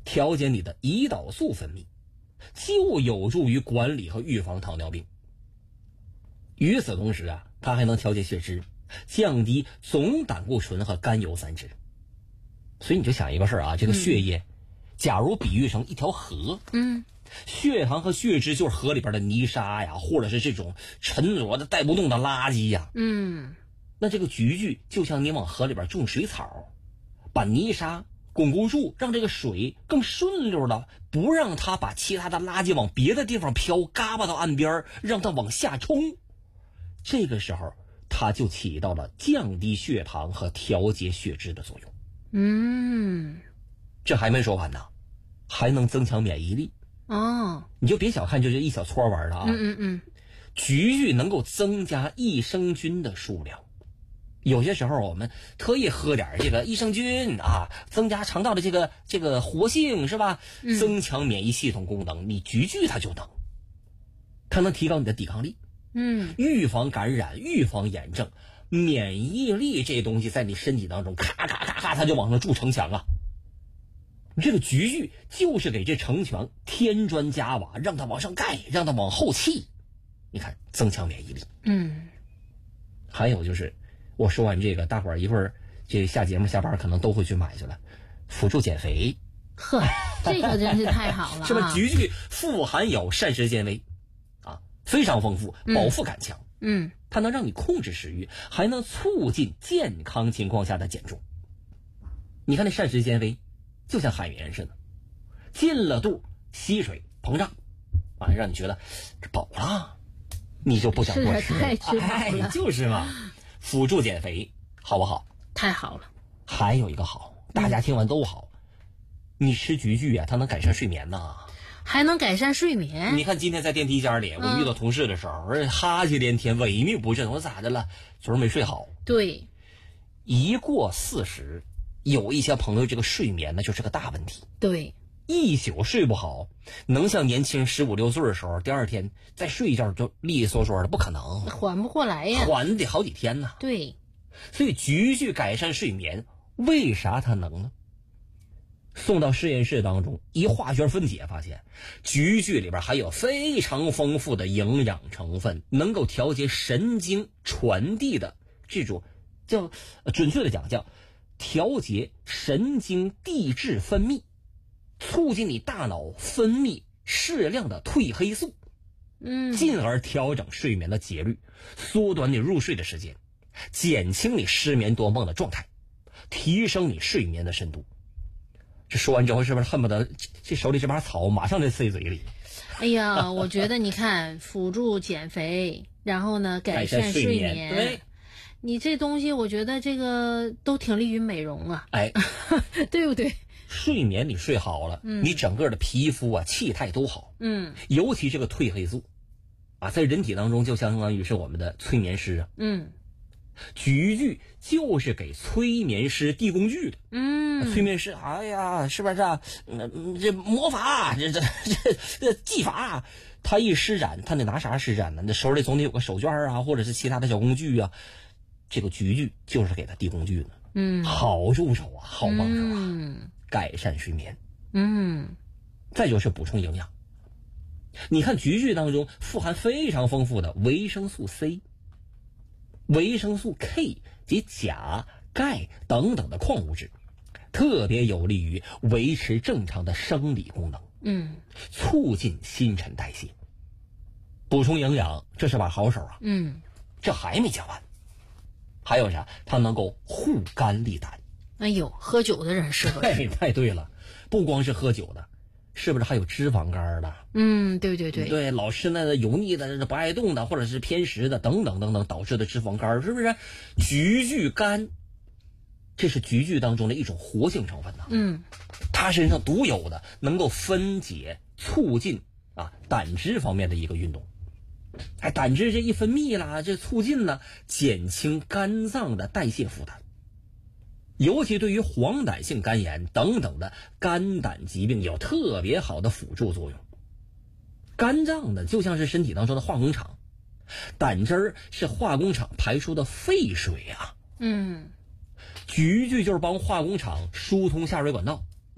调节你的胰岛素分泌，就有助于管理和预防糖尿病。与此同时啊，它还能调节血脂，降低总胆固醇和甘油三酯。所以你就想一个事儿啊，这个血液假如比喻成一条河，血糖和血脂就是河里边的泥沙呀，或者是这种沉着的带不动的垃圾呀。那这个菊苣就像你往河里边种水草，把泥沙巩固住，让这个水更顺溜的，不让它把其他的垃圾往别的地方飘，嘎巴到岸边，让它往下冲。这个时候它就起到了降低血糖和调节血脂的作用。这还没说完呢，还能增强免疫力。你就别小看就这一小撮玩的啊。菊苣能够增加益生菌的数量。有些时候我们特意喝点这个益生菌啊，增加肠道的这个活性，是吧？增强免疫系统功能，你菊苣它就能，它能提高你的抵抗力，预防感染，预防炎症。免疫力这东西在你身体当中咔咔咔咔它就往上筑城墙啊。这个菊苣就是给这城墙添砖加瓦，让它往上盖，让它往后砌，你看增强免疫力。还有就是我说完这个，大伙儿一会儿这下节目下班可能都会去买去了，辅助减肥。 呵，这个真是太好了， 是吧？菊苣富含有膳食纤维啊，非常丰富，饱腹感强。它能让你控制食欲，还能促进健康情况下的减重。你看那膳食纤维就像海绵似的，进了肚吸水膨胀啊，让你觉得这饱了，你就不想多吃了。 太吃饱了， 就是嘛。辅助减肥好不好？ 太好了。 还有一个好，大家听完都好，你吃菊苣啊，它能改善睡眠呐。 还能改善睡眠。 你看今天在电梯间里，我们遇到同事的时候，哈气连天，萎靡不振。我咋的了？昨儿没睡好。 对， 一过40，有一些朋友这个睡眠呢就是个大问题。 对， 一宿睡不好，能像年轻15、16岁的时候，第二天再睡一觉就利利索索的，不可能， 缓不过来呀， 缓得好几天呢。 对， 所以菊苣改善睡眠，为啥它能呢？送到实验室当中，一化学分解发现，菊苣里边含有非常丰富的营养成分，能够调节神经传递的这种叫准确的讲叫调节神经递质分泌，促进你大脑分泌适量的褪黑素，进而调整睡眠的节律，缩短你入睡的时间，减轻你失眠多梦的状态，提升你睡眠的深度。这说完之后，是不是恨不得这手里这把草马上就塞嘴里？ 哎呀，我觉得你看，辅助减肥，然后呢改善睡眠， 对， 你这东西我觉得这个都挺利于美容啊，对不对？ 睡眠你睡好了，你整个的皮肤啊气态都好，尤其这个褪黑素啊，在人体当中就相当于是我们的催眠师啊，菊苣就是给催眠师递工具的，催眠师，哎呀，是不是啊？这魔法，这技法，他一施展，他得拿啥施展呢？那手里总得有个手绢啊，或者是其他的小工具啊。这个菊苣就是给他递工具的，好助手啊，好帮手啊，改善睡眠，再就是补充营养。你看菊苣当中富含非常丰富的维生素 C。维生素 K 及钾、钙等等的矿物质，特别有利于维持正常的生理功能，促进新陈代谢。补充营养，这是把好手啊。这还没讲完，还有啥？它能够护肝利胆。 哎呦，喝酒的人适合。 太对了，不光是喝酒的。是不是还有脂肪肝的？对，老吃那油腻的、不爱动的，或者是偏食的等等等等导致的脂肪肝，是不是？菊苣苷，这是菊苣当中的一种活性成分呐。它身上独有的能够分解、促进胆汁方面的一个运动。胆汁这一分泌啦，这促进了减轻肝脏的代谢负担。尤其对于黄疸性肝炎等等的肝胆疾病有特别好的辅助作用。肝脏呢就像是身体当中的化工厂，胆汁儿是化工厂排出的废水啊。菊苣就是帮化工厂疏通下水管道，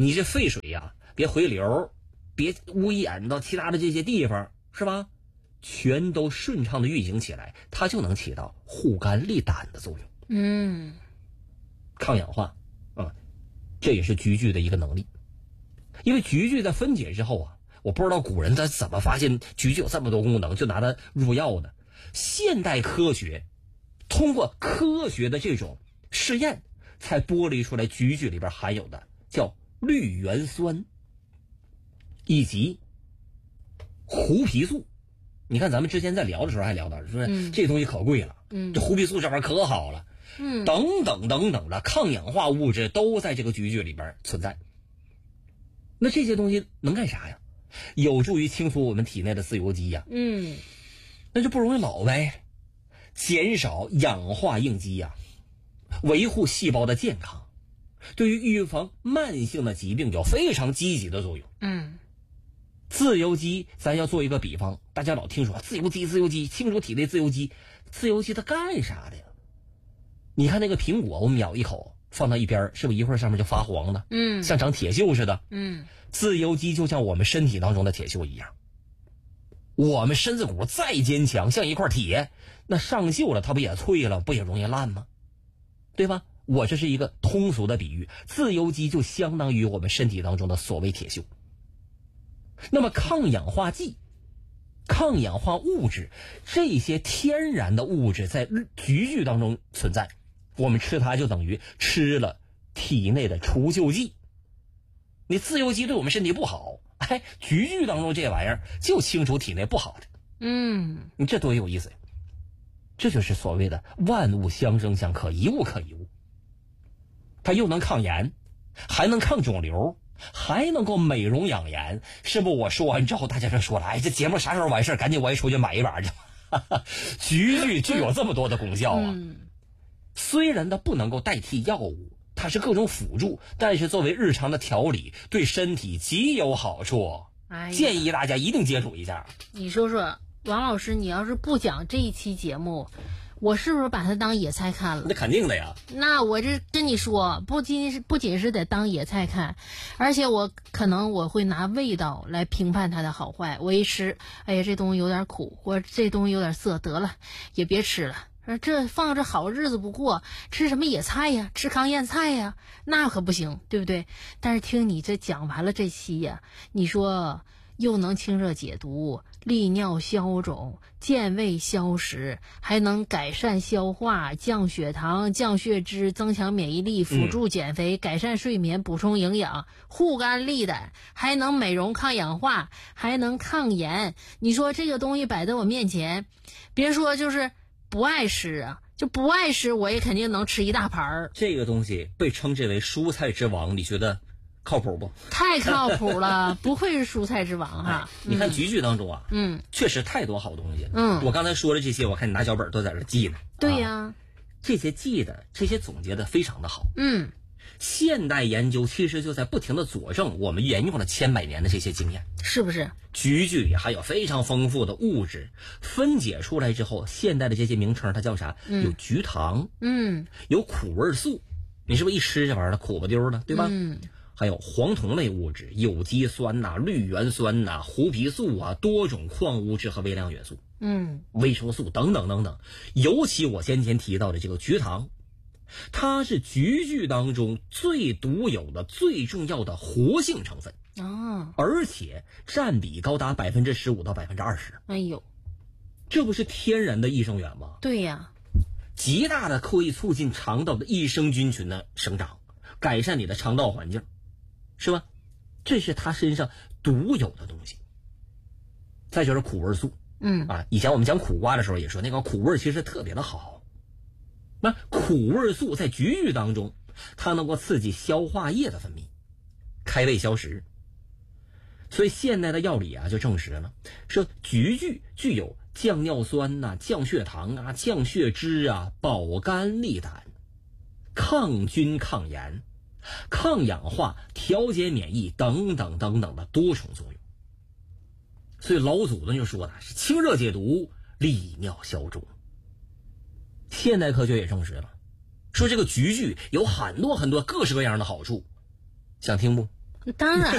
你这废水呀，别回流，别污染到其他的这些地方，是吧？全都顺畅的运行起来，它就能起到护肝利胆的作用。抗氧化啊，这也是菊苣的一个能力。因为菊苣在分解之后啊，我不知道古人他怎么发现菊苣有这么多功能，就拿它入药的。现代科学通过科学的这种试验，才剥离出来菊苣里边含有的叫绿原酸以及胡皮素。你看咱们之前在聊的时候还聊到，说这东西可贵了，这胡皮素这玩意儿可好了，等等等等的抗氧化物质都在这个菊苣里边存在。那这些东西能干啥呀？有助于清除我们体内的自由基呀。那就不容易老呗，减少氧化应激呀，维护细胞的健康，对于预防慢性的疾病有非常积极的作用。自由基咱要做一个比方，大家老听说自由基清除体内自由基，自由基它干啥的呀？你看那个苹果，我们咬一口放到一边，是不是一会儿上面就发黄了？像长铁锈似的。自由基就像我们身体当中的铁锈一样，我们身子骨再坚强，像一块铁，那上锈了它不也脆了，不也容易烂吗？对吧？我这是一个通俗的比喻，自由基就相当于我们身体当中的所谓铁锈。那么抗氧化剂、抗氧化物质，这些天然的物质在菊苣当中存在，我们吃它就等于吃了体内的除锈剂。你自由基对我们身体不好，菊苣当中这玩意儿就清除体内不好的。你这多有意思呀！这就是所谓的万物相生相克，一物克一物。它又能抗炎，还能抗肿瘤，还能够美容养颜。是不？我说完之后，大家就说了，这节目啥时候完事，赶紧我也出去买一把去。菊苣具有这么多的功效啊！虽然它不能够代替药物，它是各种辅助，但是作为日常的调理，对身体极有好处。建议大家一定接触一下。 你说说，王老师，你要是不讲这一期节目，我是不是把它当野菜看了？ 那肯定的呀。 那我这跟你说，不仅是得当野菜看，而且我会拿味道来评判它的好坏。我一吃，哎呀，这东西有点苦，或者这东西有点涩，得了，也别吃了。这放着好日子不过，吃什么野菜呀？吃糠咽菜呀？那可不行，对不对？但是听你这讲完了这期呀，你说又能清热解毒、利尿消肿、健胃消食，还能改善消化、降血糖、降血脂、增强免疫力、辅助减肥、改善睡眠、补充营养、护肝利胆，还能美容抗氧化，还能抗炎。你说这个东西摆在我面前，别说就是不爱吃啊，就不爱吃我也肯定能吃一大盘儿。 这个东西被称之为蔬菜之王，你觉得靠谱不？ 太靠谱了，不愧是蔬菜之王哈！ 你看菊苣当中啊，确实太多好东西。我刚才说的这些，我看你拿脚本都在这记呢。 对呀， 这些记的，这些总结的非常的好。现代研究其实就在不停的佐证我们沿用了千百年的这些经验， 是不是？ 菊苣里含有非常丰富的物质，分解出来之后，现代的这些名称它叫啥？有菊糖，有苦味素，你是不是一吃这玩意儿苦不丢的，对吧？还有黄酮类物质、有机酸呐、绿原酸呐、胡皮素啊、多种矿物质和微量元素，维生素等等等等。尤其我先前提到的这个菊糖，它是菊苣当中最独有的、最重要的活性成分而且占比高达15%到20%。 哎呦， 这不是天然的益生元吗？ 对呀， 极大的可以促进肠道的益生菌群的生长，改善你的肠道环境，是吧？这是它身上独有的东西。再就是苦味素，以前我们讲苦瓜的时候也说，那个苦味其实特别的好。那苦味素在菊苣当中，它能够刺激消化液的分泌，开胃消食。所以现代的药理啊就证实了，说菊苣具有降尿酸呐、降血糖啊、降血脂啊、保肝利胆、抗菌抗炎、抗氧化、调节免疫等等等等的多重作用。所以老祖宗就说的是清热解毒、利尿消肿。现代科学也证实了，说这个菊苣有很多很多各式各样的好处，想听不？ 当然